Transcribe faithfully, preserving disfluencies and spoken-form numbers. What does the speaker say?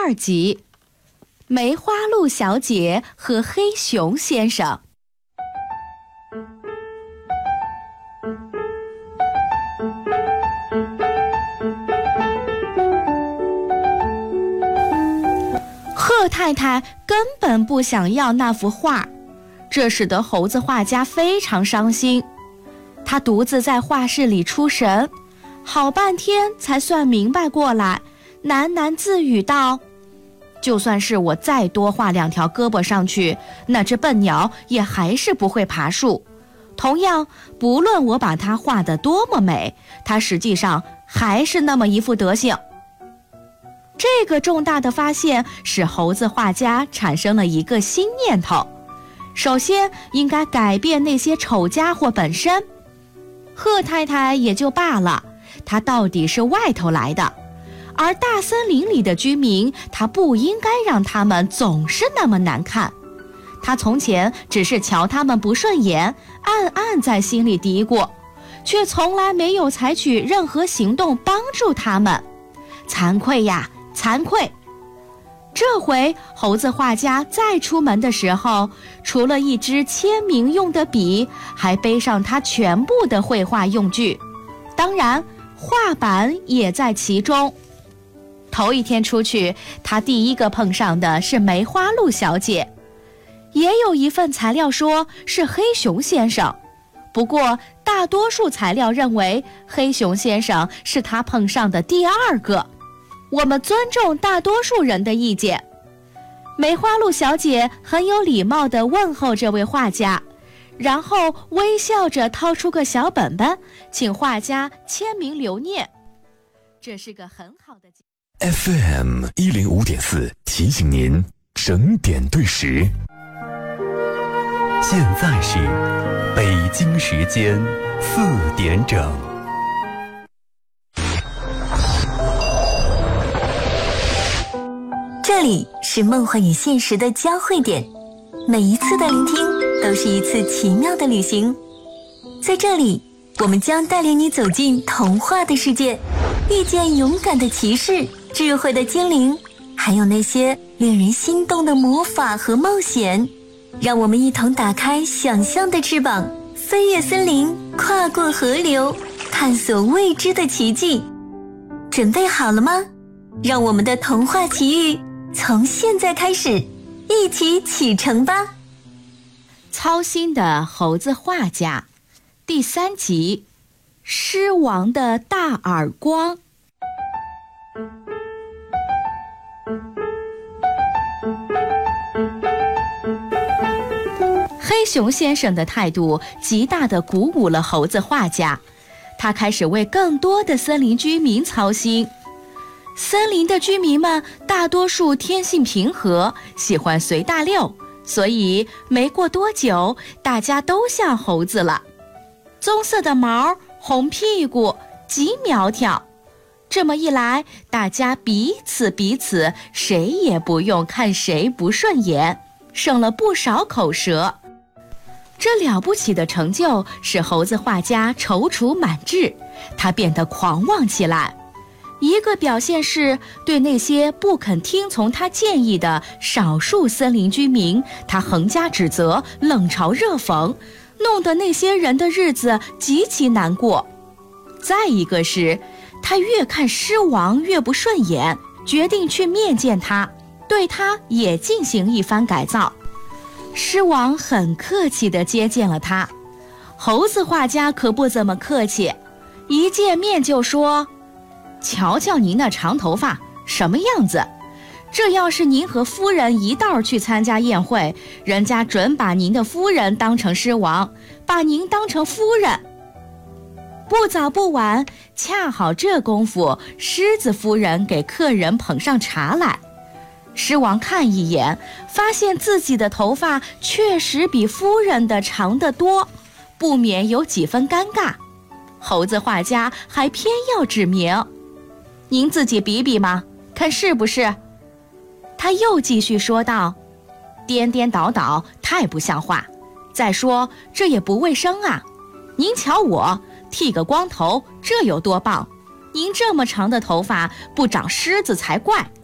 二集，梅花鹿小姐和黑熊先生。贺太太根本不想要那幅画，这使得猴子画家非常伤心。他独自在画室里出神，好半天才算明白过来，喃喃自语道：就算是我再多画两条胳膊上去，那只笨鸟也还是不会爬树。同样，不论我把它画得多么美，它实际上还是那么一副德行。这个重大的发现使猴子画家产生了一个新念头，首先应该改变那些丑家伙本身。贺太太也就罢了，她到底是外头来的，而大森林里的居民，她不应该让他们总是那么难看。她从前只是瞧他们不顺眼，暗暗在心里嘀咕，却从来没有采取任何行动帮助他们。惭愧呀，惭愧！这回猴子画家再出门的时候，除了一支签名用的笔，还背上他全部的绘画用具，当然画板也在其中。头一天出去，他第一个碰上的是梅花鹿小姐，也有一份材料说是黑熊先生，不过大多数材料认为黑熊先生是他碰上的第二个。我们尊重大多数人的意见。梅花鹿小姐很有礼貌地问候这位画家，然后微笑着掏出个小本本，请画家签名留念。这是个很好的 F M 一零五点四提醒您整点对时。现在是北京时间四点整。 这里是梦幻与现实的交汇点，每一次的聆听都是一次奇妙的旅行。在这里，我们将带领你走进童话的世界，遇见勇敢的骑士、智慧的精灵，还有那些令人心动的魔法和冒险。让我们一同打开想象的翅膀，飞越森林，跨过河流，探索未知的奇迹。准备好了吗？让我们的童话奇遇从现在开始，一起启程吧！ 操心的猴子画家，第三集，狮王的大耳光。黑熊先生的态度极大地鼓舞了猴子画家，他开始为更多的森林居民操心。森林的居民们大多数天性平和，喜欢随大溜，所以没过多久，大家都像猴子了。棕色的毛，红屁股，极苗条。这么一来，大家彼此彼此，谁也不用看谁不顺眼，省了不少口舌。这了不起的成就使猴子画家踌躇满志，他变得狂妄起来。一个表现是对那些不肯听从他建议的少数森林居民，他横加指责，冷嘲热讽，弄得那些人的日子极其难过。再一个是，他越看狮王越不顺眼，决定去面见他，对他也进行一番改造。狮王很客气地接见了他，猴子画家可不怎么客气，一见面就说：瞧瞧您那长头发什么样子，这要是您和夫人一道去参加宴会，人家准把您的夫人当成狮王，把您当成夫人。不早不晚，恰好这功夫，狮子夫人给客人捧上茶来。狮王看一眼，发现自己的头发确实比夫人的长得多，不免有几分尴尬。猴子画家还偏要指明：您自己比比嘛，看是不是？他又继续说道：颠颠倒倒太不像话，再说这也不卫生啊。您瞧我剃个光头，这有多棒？您这么长的头发不长虱子才怪。